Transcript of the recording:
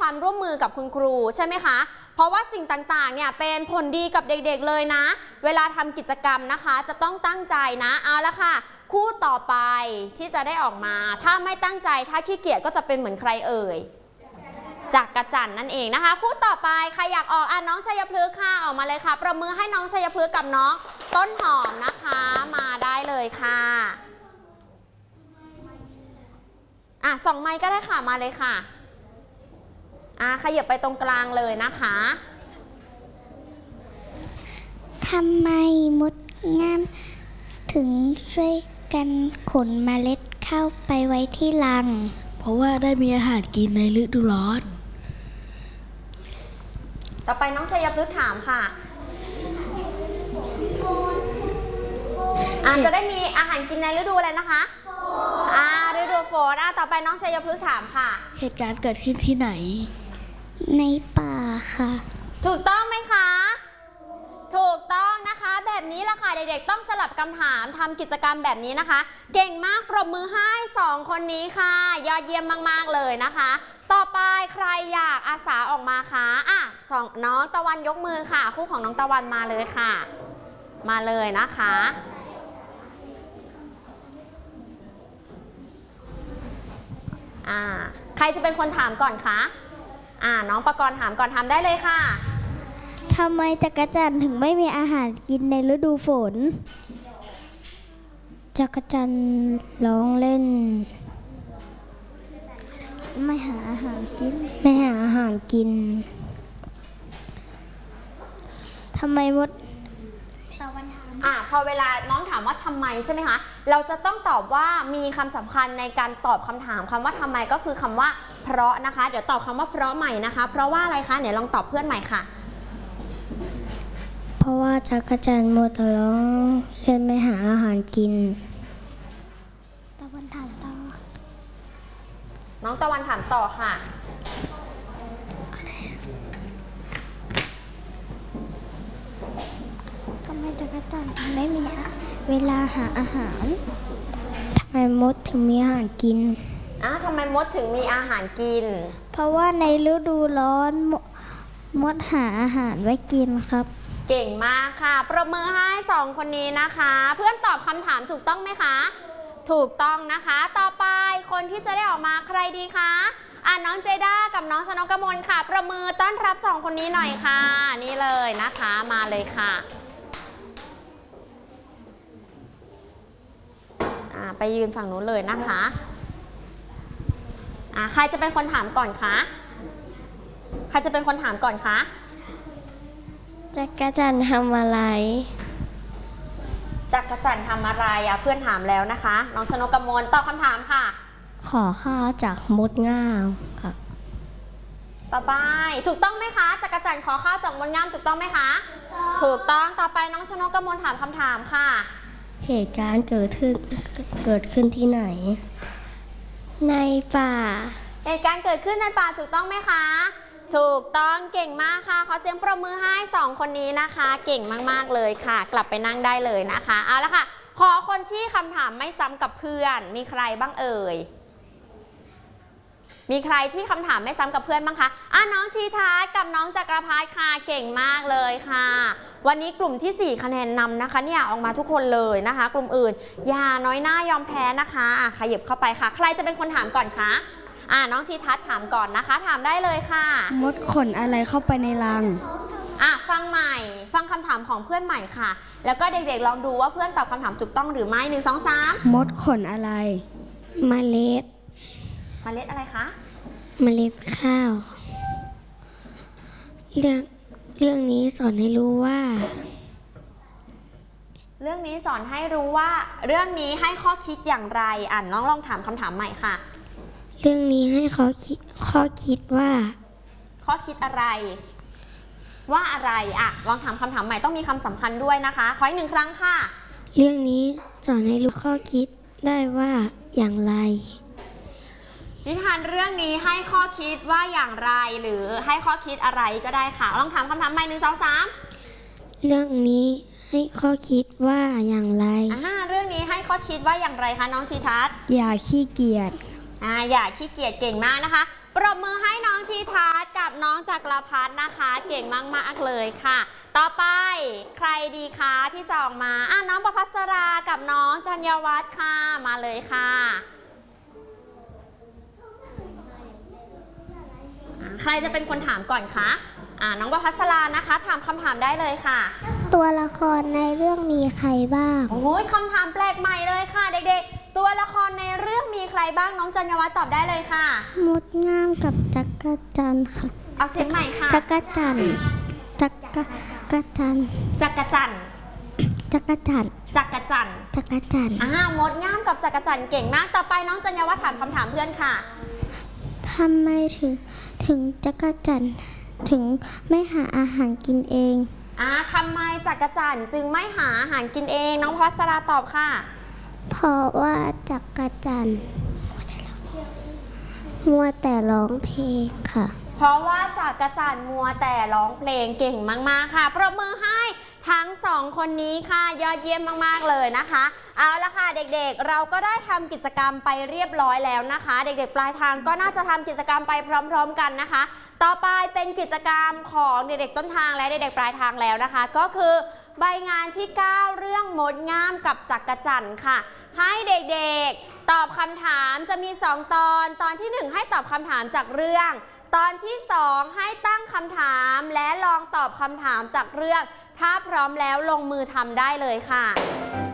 ความร่วมมือกับคุณครูใช่ไหมคะเพราะว่าสิ่งต่างๆเนี่ยเป็นผลดีกับเด็กๆเลยนะเวลาทำกิจกรรมนะคะจะต้องตั้งใจนะเอาละค่ะคู่ต่อไปที่จะได้ออกมาถ้าไม่ตั้งใจถ้าขี้เกียจก็จะเป็นเหมือนใครเอ่ยจักรจันทร์นั่นเองนะคะคู่ต่อไปใครอยากออกน้องชัยพฤกษ์ค่ะออกมาเลยค่ะประมือให้น้องชัยพฤกษ์กับน้องต้นหอมนะคะมาได้เลยค่ะสองไม้ก็ได้ค่ะมาเลยค่ะขยับไปตรงกลางเลยนะคะทำไมมดงามถึงช่วยกันขนเมล็ดข้าวไปไว้ที่รังเพราะว่าได้มีอาหารกินในฤดูร้อนต่อไปน้องชัยพฤกษ์ถามค่ะจะได้มีอาหารกินในฤดูอะไรนะคะฤดูฝนต่อไปน้องชัยพฤกษ์ถามค่ะเหตุการณ์เกิดขึ้นที่ไหนในป่าค่ะถูกต้องไหมคะถูกต้องนะคะแบบนี้ละค่ะเด็กๆต้องสลับคำถามทำกิจกรรมแบบนี้นะคะเก่งมากปรบมือให้2คนนี้ค่ะยอดเยี่ยมมากๆเลยนะคะต่อไปใครอยากอาสาออกมาคะน้องตะวันยกมือค่ะคู่ของน้องตะวันมาเลยค่ะมาเลยนะคะใครจะเป็นคนถามก่อนคะน้องปกรณ์ถามก่อนทำได้เลยค่ะทำไมจักรจันทร์ถึงไม่มีอาหารกินในฤดูฝนจักรจันทร์ร้องเล่นไม่หาอาหารกินทำไมมดพอเวลาน้องถามว่าทำไมใช่ไหมคะเราจะต้องตอบว่ามีคำสำคัญในการตอบคำถามคำว่าทำไมก็คือคำว่าเพราะนะคะเดี๋ยวตอบคำว่าเพราะใหม่นะคะเพราะว่าอะไรคะเดี๋ยวลองตอบเพื่อนใหม่ค่ะเพราะว่าจักรจันทร์มัวแต่ร้องเล่นไม่หาอาหารกินตะวันถามต่อน้องตะวันถามต่อค่ะทำไมจักรจันทร์ถึงไม่มีเวลาหาอาหารทำไมมดถึงมีอาหารกินทำไมมดถึงมีอาหารกินเพราะว่าในฤดูร้อนมดหาอาหารไว้กินครับเก่งมากค่ะปรบมือให้2คนนี้นะคะเพื่อนตอบคำถามถูกต้องไหมคะถูกต้องนะคะต่อไปคนที่จะได้ออกมาใครดีคะน้องเจด้ากับน้องชนกกมลค่ะประมือต้อนรับ2คนนี้หน่อยค่ะนี่เลยนะคะมาเลยค่ะไปยืนฝั่งนู้นเลยนะคะใครจะเป็นคนถามก่อนคะใครจะเป็นคนถามก่อนคะจักรจันทร์ทำอะไรจักรจันทร์ทำอะไรเพื่อนถามแล้วนะคะน้องชนกกมลตอบคำถามค่ะขอข้าวจากมดง่ามค่ะต่อไปถูกต้องไหมคะจักรจันทร์ขอข้าวจากมดง่ามถูกต้องไหมคะถูกต้องต่อไปน้องชนกกมลถามคำถามค่ะเหตุการณ์เกิดขึ้นที่ไหนในป่าเหตุการณ์เกิดขึ้นในป่าถูกต้องไหมคะถูกต้องเก่งมากค่ะขอเสียงปรบมือให้2คนนี้นะคะเก่งมากๆเลยค่ะกลับไปนั่งได้เลยนะคะเอาละค่ะขอคนที่คำถามไม่ซ้ำกับเพื่อนมีใครบ้างเอ่ยมีใครที่คำถามไม่ซ้ำกับเพื่อนบ้างคะน้องทีทัศน์กับน้องจักรพัฒน์ค่ะเก่งมากเลยค่ะวันนี้กลุ่มที่4คะแนนนำนะคะเนี่ยออกมาทุกคนเลยนะคะกลุ่มอื่นอย่าน้อยหน้ายอมแพ้นะคะขยับเข้าไปค่ะใครจะเป็นคนถามก่อนคะน้องทีทัศน์ถามก่อนนะคะถามได้เลยค่ะมดขนอะไรเข้าไปในรังฟังใหม่ฟังคำถามของเพื่อนใหม่ค่ะแล้วก็เด็กๆลองดูว่าเพื่อนตอบคำถามถูกต้องหรือไม่1 2 3 มดขนอะไรเมล็ดอะไรคะเมล็ดข้าวเรื่องนี้สอนให้รู้ว่าเรื่องนี้เรื่องนี้ให้ข้อคิดอย่างไรน้องลองถามคำถามใหม่ค่ะเรื่องนี้ให้ข้อคิดว่าข้อคิดอะไรว่าอะไรลองถามคำถามใหม่ต้องมีคำสำคัญด้วยนะคะขออีก1 ครั้งค่ะเรื่องนี้สอนให้รู้ข้อคิดได้ว่าอย่างไรนิทานเรื่องนี้ให้ข้อคิดว่าอย่างไรหรือให้ข้อคิดอะไรก็ได้ค่ะลองถามคำถามใหม่1 2 3 เรื่องนี้ให้ข้อคิดว่าอย่างไรเรื่องนี้ให้ข้อคิดว่าอย่างไรคะน้องทีทัศน์อย่าขี้เกียจอย่าขี้เกียจเก่งมากนะคะปรบมือให้น้องทีทัศน์กับน้องจักรพัฒน์นะคะ เก่งมากๆเลยค่ะ ต่อไปใครดีคะที่จะออกมาน้องประภัสรากับน้องจัญญวัฒน์ค่ะมาเลยค่ะใครจะเป็นคนถามก่อนคะน้องประภัสรานะคะถามคำถามได้เลยค่ะตัวละครในเรื่องมีใครบ้างโอ้ยคำถามแปลกใหม่เลยค่ะเด็กๆตัวละครในเรื่องมีใครบ้างน้องจัญญวัฒน์ตอบได้เลยค่ะมดงามกับจักรจันทร์ค่ะเอาเสียงใหม่ค่ะจักรจันทร์จักรจันทร์จักรจันทร์จักรจันทร์จักรจันทร์จักรจันทร์มดงามกับจักรจันทร์เก่งมากต่อไปน้องจัญญวัฒน์ถามคำถามเพื่อนค่ะทำไมถึงจักรจันทร์ถึงไม่หาอาหารกินเองทำไมจักรจันทร์จึงไม่หาอาหารกินเองน้องพัสราตอบค่ะเพราะว่าจักรจันทร์มัวแต่ร้องเพลงค่ะเพราะว่าจักรจันทร์มัวแต่ร้องเพลงเก่งมากๆค่ะปรบมือให้ทั้งสองคนนี้ค่ะยอดเยี่ยมมากๆเลยนะคะเอาละค่ะเด็กๆเราก็ได้ทำกิจกรรมไปเรียบร้อยแล้วนะคะเด็กๆปลายทางก็น่าจะทำกิจกรรมไปพร้อมๆกันนะคะต่อไปเป็นกิจกรรมของเด็กๆต้นทางและเด็กๆปลายทางแล้วนะคะก็คือใบงานที่ 9 เรื่องมดงามกับจักรจันทร์ค่ะให้เด็กๆตอบคำถามจะมี2ตอนที่1ให้ตอบคำถามจากเรื่องตอนที่2ให้ตั้งคำถามและลองตอบคำถามจากเรื่องถ้าพร้อมแล้วลงมือทำได้เลยค่ะ